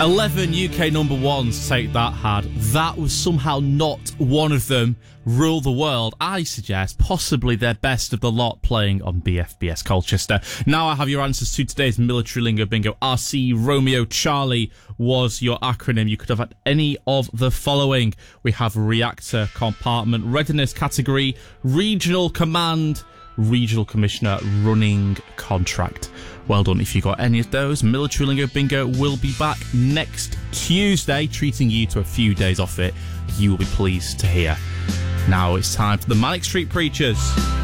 11 UK number ones Take That had. That was somehow not one of them. Rule the World, I suggest, possibly their best of the lot, playing on BFBS Colchester. Now I have your answers to today's Military Lingo Bingo. RC Romeo Charlie was your acronym. You could have had any of the following. We have Reactor Compartment, Readiness Category, Regional Command, Regional Commissioner, Running Contract. Well done if you got any of those. Military Lingo Bingo will be back next Tuesday, treating you to a few days off it. You will be pleased to hear. Now it's time for the Manic Street Preachers.